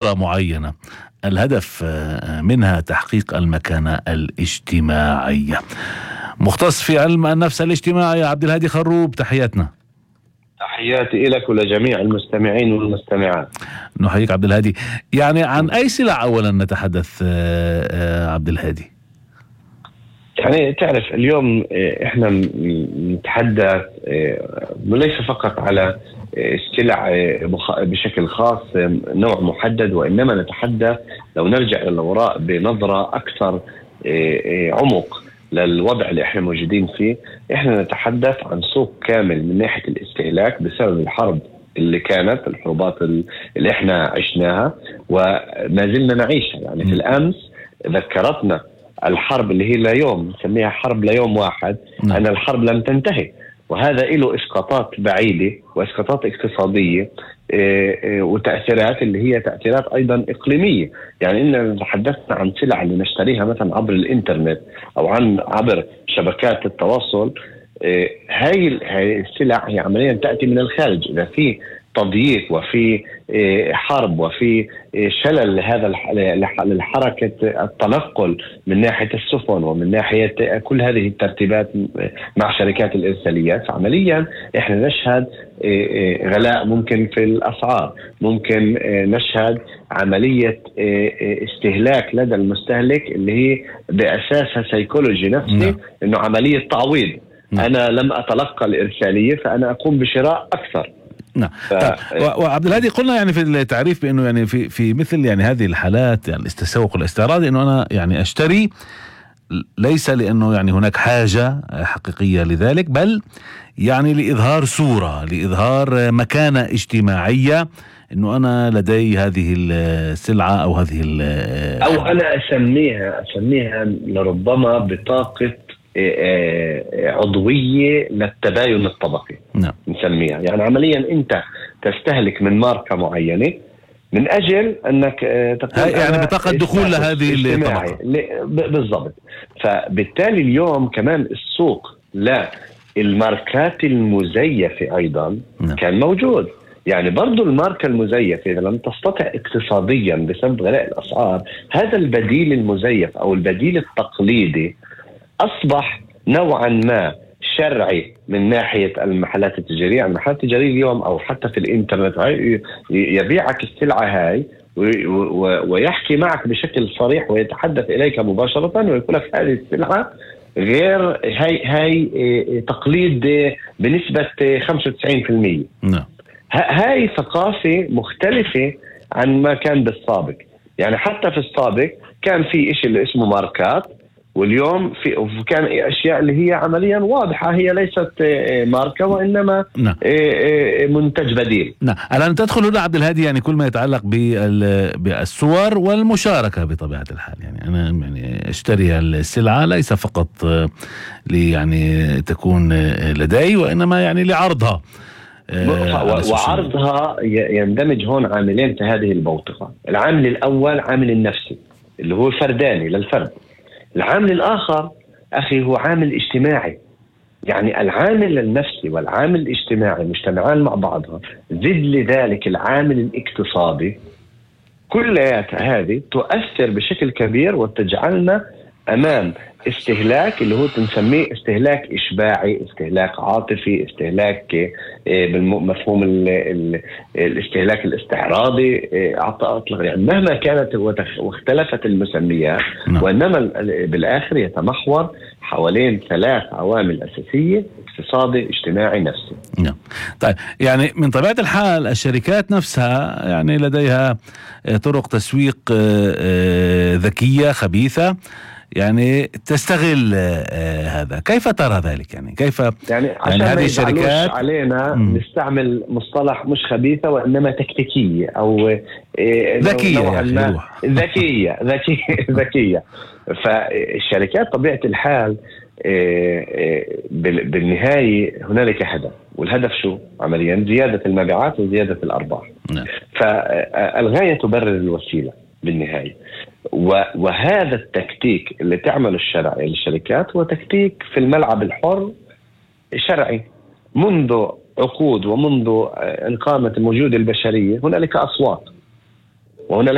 نظرة معينة الهدف منها تحقيق المكانة الاجتماعية. مختص في علم النفس الاجتماعي عبد الهادي خروب، تحياتنا. تحياتي لك ولجميع المستمعين والمستمعات. نحييك عبد الهادي. يعني عن أي سلع أولا نتحدث عبد الهادي؟ يعني تعرف اليوم احنا نتحدث ليس فقط على السلع بشكل خاص نوع محدد، وإنما نتحدث لو نرجع للوراء بنظرة أكثر عمق للوضع اللي احنا موجودين فيه. احنا نتحدث عن سوق كامل من ناحية الاستهلاك بسبب الحرب اللي كانت، الحروبات اللي احنا عشناها وما زلنا نعيشها. يعني في الأمس ذكرتنا الحرب اللي هي اليوم نسميها حرب ليوم واحد أن الحرب لم تنتهي، وهذا له إسقاطات بعيدة وإسقاطات اقتصادية وتأثيرات اللي هي تأثيرات أيضا إقليمية. يعني إننا تحدثنا عن سلع اللي نشتريها مثلا عبر الإنترنت أو عبر شبكات التواصل، هاي السلع هي عمليا تأتي من الخارج. إذا في تضييق وفي حرب وفي شلل لهذا الحركة التنقل من ناحية السفن ومن ناحية كل هذه الترتيبات مع شركات الإرساليات، عمليا إحنا نشهد غلاء ممكن في الأسعار، ممكن نشهد عملية استهلاك لدى المستهلك اللي هي بأساسها سيكولوجي نفسي، إنه عملية تعويض. أنا لم أتلقى الإرسالية فأنا أقوم بشراء أكثر. نعم. وعبد الهادي قلنا يعني في التعريف بأنه يعني في مثل يعني هذه الحالات، يعني التسوق والاستعراض، إنه أنا يعني أشتري ليس لأنه يعني هناك حاجة حقيقية لذلك، بل يعني لإظهار صورة، لإظهار مكانة اجتماعية، إنه أنا لدي هذه السلعة أو هذه أو أنا أسميها لربما بطاقة عضوية للتباين الطبقي. نعم. نسميها يعني عمليا أنت تستهلك من ماركة معينة من أجل أنك تقول يعني بطاقة دخول لهذه الطبقة بالضبط. فبالتالي اليوم كمان السوق للماركات المزيفة أيضا كان موجود. يعني برضو الماركة المزيفة إذا لم تستطع اقتصاديا بسبب غلاء الأسعار، هذا البديل المزيف أو البديل التقليدي أصبح نوعا ما شرعي من ناحية المحلات التجارية. المحلات التجارية اليوم أو حتى في الإنترنت يبيعك السلعة هاي ويحكي معك بشكل صريح ويتحدث إليك مباشرة ويقول لك هذه السلعة غير هاي تقليد بنسبة 95%. نعم. هاي ثقافة مختلفة عن ما كان بالسابق. يعني حتى في السابق كان في إشي اللي اسمه ماركات، واليوم كان أشياء اللي هي عمليا واضحة هي ليست ماركة وإنما منتج بديل. نعم. الآن تدخل هنا عبد الهادي يعني كل ما يتعلق بالصور والمشاركة بطبيعة الحال. يعني أنا يعني أشتري السلعة ليس فقط يعني تكون لدي، وإنما يعني لعرضها. وعرضها يندمج هون عاملين في هذه البوتقة. العامل الأول عامل النفسي اللي هو فرداني للفرد. العامل الآخر أخي هو عامل اجتماعي. يعني العامل النفسي والعامل الاجتماعي مجتمعان مع بعضها، زد لذلك العامل الاقتصادي، كليات هذه تؤثر بشكل كبير وتجعلنا أمام استهلاك اللي هو تنسميه استهلاك إشباعي، استهلاك عاطفي، استهلاك بالمفهوم الاستهلاك الاستعراضي. يعني مهما كانت واختلفت المسميات، وإنما بالآخر يتمحور حوالين 3 عوامل أساسية: اقتصادي، اجتماعي، نفسي. نعم. طيب يعني من طبيعة الحال الشركات نفسها يعني لديها طرق تسويق ذكية خبيثة يعني تستغل هذا. كيف ترى ذلك؟ يعني كيف يعني هذه الشركات علينا نستعمل مصطلح مش خبيثة وإنما تكتيكية أو ذكية ذكية. فالشركات طبيعة الحال بالنهاية هنالك هدف، والهدف شو عمليا؟ زيادة المبيعات وزيادة الأرباح. فالغاية تبرر الوسيلة بالنهاية. وهذا التكتيك اللي تعمل الشركات هو تكتيك في الملعب الحر شرعي منذ عقود ومنذ إن قامت الوجود البشرية. هنالك أصوات وهنالك